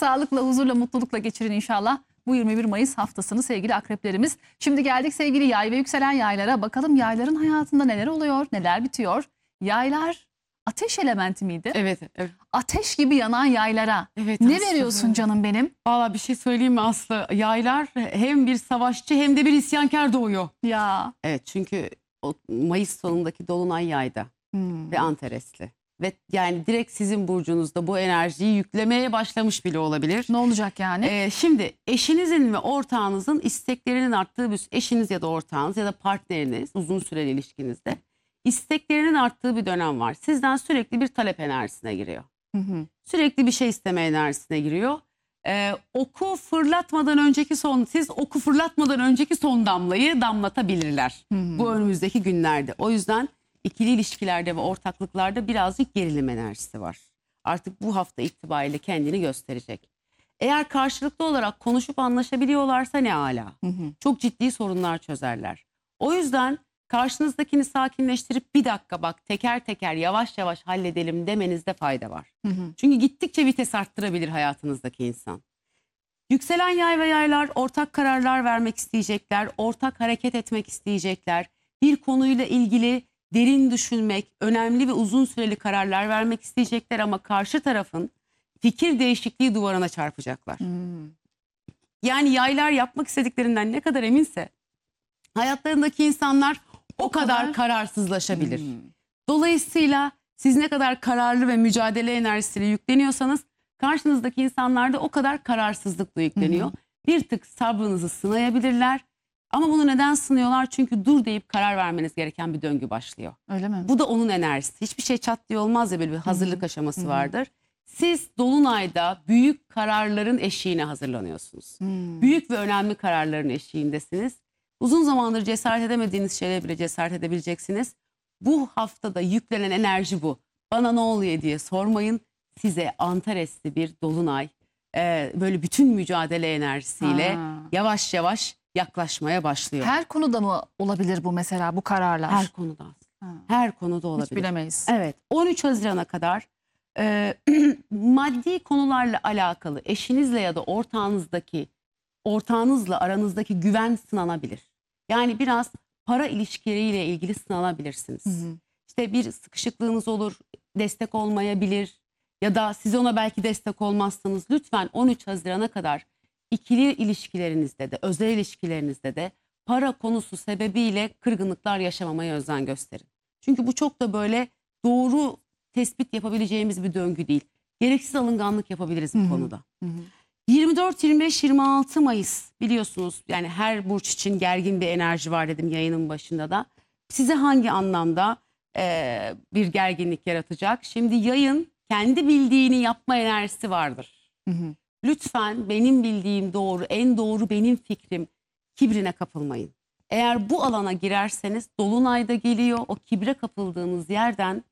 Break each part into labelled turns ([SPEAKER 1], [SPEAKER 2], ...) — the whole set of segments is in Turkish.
[SPEAKER 1] Sağlıkla, huzurla, mutlulukla geçirin inşallah bu 21 Mayıs haftasını sevgili akreplerimiz. Şimdi geldik sevgili yay ve yükselen yaylara. Bakalım yayların hayatında neler oluyor, neler bitiyor? Yaylar ateş elementi miydi?
[SPEAKER 2] Evet, evet.
[SPEAKER 1] Ateş gibi yanan yaylara
[SPEAKER 2] Evet,
[SPEAKER 1] ne
[SPEAKER 2] Aslı.
[SPEAKER 1] veriyorsun canım benim?
[SPEAKER 2] Valla bir şey söyleyeyim mi Aslı? Yaylar hem bir savaşçı hem de bir isyankar doğuyor.
[SPEAKER 1] Ya.
[SPEAKER 2] Evet, çünkü o Mayıs sonundaki Dolunay Yay'da ve Antares'li. Ve yani direkt sizin burcunuzda bu enerjiyi yüklemeye başlamış bile olabilir.
[SPEAKER 1] Ne olacak yani?
[SPEAKER 2] Şimdi eşinizin ve ortağınızın isteklerinin arttığı bir eşiniz ya da ortağınız ya da partneriniz uzun süreli ilişkinizde isteklerinin arttığı bir dönem var. Sizden sürekli bir talep enerjisine giriyor. Sürekli bir şey isteme enerjisine giriyor. Siz oku fırlatmadan önceki son damlayı damlatabilirler. Bu önümüzdeki günlerde. O yüzden ikili ilişkilerde ve ortaklıklarda birazcık gerilim enerjisi var. Artık bu hafta itibariyle kendini gösterecek. Eğer karşılıklı olarak konuşup anlaşabiliyorlarsa ne ala. Çok ciddi sorunlar çözerler. O yüzden karşınızdakini sakinleştirip bir dakika bak teker teker yavaş yavaş halledelim demenizde fayda var. Çünkü gittikçe vites arttırabilir hayatınızdaki insan. Yükselen yay ve yaylar ortak kararlar vermek isteyecekler, ortak hareket etmek isteyecekler. Bir konuyla ilgili derin düşünmek, önemli ve uzun süreli kararlar vermek isteyecekler ama karşı tarafın fikir değişikliği duvarına çarpacaklar. Yani yaylar yapmak istediklerinden ne kadar eminse hayatlarındaki insanlar o kadar kararsızlaşabilir. Dolayısıyla siz ne kadar kararlı ve mücadele enerjisiyle yükleniyorsanız karşınızdaki insanlar da o kadar kararsızlıkla yükleniyor. Bir tık sabrınızı sınayabilirler. Ama bunu neden sınıyorlar? Çünkü dur deyip karar vermeniz gereken bir döngü başlıyor.
[SPEAKER 1] Öyle mi?
[SPEAKER 2] Bu da onun enerjisi. Hiçbir şey çat diye olmaz ya, böyle bir hazırlık aşaması vardır. Siz Dolunay'da büyük kararların eşiğine hazırlanıyorsunuz. Büyük ve önemli kararların eşiğindesiniz. Uzun zamandır cesaret edemediğiniz şeylere bile cesaret edebileceksiniz. Bu haftada yüklenen enerji bu. Bana ne oluyor diye sormayın. Size Antares'li bir Dolunay böyle bütün mücadele enerjisiyle yavaş yavaş yaklaşmaya başlıyor.
[SPEAKER 1] Her konuda mı olabilir bu mesela bu kararlar?
[SPEAKER 2] Her konuda. Her konuda olabilir.
[SPEAKER 1] Hiç bilemeyiz.
[SPEAKER 2] Evet. 13 Haziran'a kadar maddi konularla alakalı eşinizle ya da ortağınızla aranızdaki güven sınanabilir. Yani biraz para ilişkileriyle ilgili sınanabilirsiniz. İşte bir sıkışıklığınız olur, destek olmayabilir ya da siz ona belki destek olmazsanız lütfen 13 Haziran'a kadar ikili ilişkilerinizde de özel ilişkilerinizde de para konusu sebebiyle kırgınlıklar yaşamamaya özen gösterin. Çünkü bu çok da böyle doğru tespit yapabileceğimiz bir döngü değil. Gereksiz alınganlık yapabiliriz bu konuda. 24, 25, 26 Mayıs biliyorsunuz yani her burç için gergin bir enerji var dedim yayının başında da. Size hangi anlamda bir gerginlik yaratacak? Şimdi yayın kendi bildiğini yapma enerjisi vardır. Lütfen benim bildiğim doğru, en doğru benim fikrim kibrine kapılmayın. Eğer bu alana girerseniz Dolunay'da geliyor, o kibre kapıldığınız yerden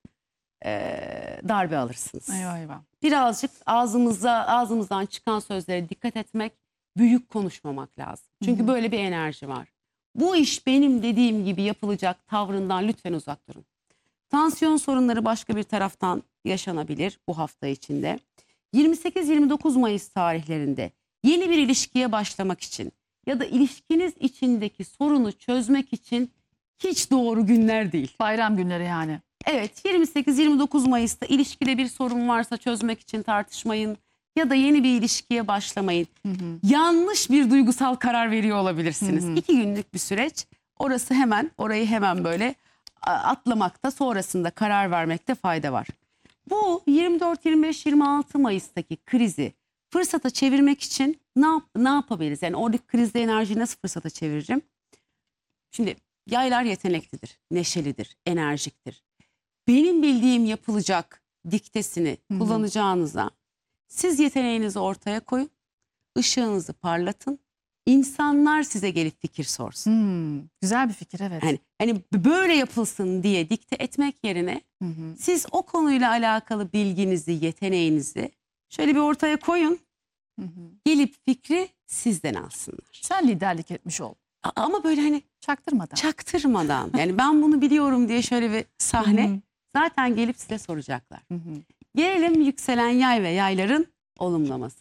[SPEAKER 2] darbe alırsınız.
[SPEAKER 1] Eyvah eyvah.
[SPEAKER 2] Birazcık ağzımızdan çıkan sözlere dikkat etmek, büyük konuşmamak lazım. Çünkü böyle bir enerji var. Bu iş benim dediğim gibi yapılacak tavrından lütfen uzak durun. Tansiyon sorunları başka bir taraftan yaşanabilir bu hafta içinde. 28-29 Mayıs tarihlerinde yeni bir ilişkiye başlamak için ya da ilişkiniz içindeki sorunu çözmek için hiç doğru günler değil.
[SPEAKER 1] Bayram günleri yani.
[SPEAKER 2] Evet, 28-29 Mayıs'ta ilişkide bir sorun varsa çözmek için tartışmayın ya da yeni bir ilişkiye başlamayın. Yanlış bir duygusal karar veriyor olabilirsiniz. 2 günlük bir süreç. Orayı hemen böyle atlamakta, sonrasında karar vermekte fayda var. Bu 24, 25, 26 Mayıs'taki krizi fırsata çevirmek için ne yapabiliriz? Yani oradaki krizde enerjiyi nasıl fırsata çeviririm? Şimdi yaylar yeteneklidir, neşelidir, enerjiktir. Benim bildiğim yapılacak diktesini kullanacağınıza siz yeteneğinizi ortaya koyun, ışığınızı parlatın, insanlar size gelip fikir sorsun.
[SPEAKER 1] Güzel bir fikir, evet.
[SPEAKER 2] Hani böyle yapılsın diye dikte etmek yerine siz o konuyla alakalı bilginizi, yeteneğinizi şöyle bir ortaya koyun, gelip fikri sizden alsınlar.
[SPEAKER 1] Sen liderlik etmiş ol.
[SPEAKER 2] Ama böyle hani
[SPEAKER 1] çaktırmadan.
[SPEAKER 2] Yani ben bunu biliyorum diye şöyle bir sahne. Zaten gelip size soracaklar. Gelelim yükselen yay ve yayların olumlaması.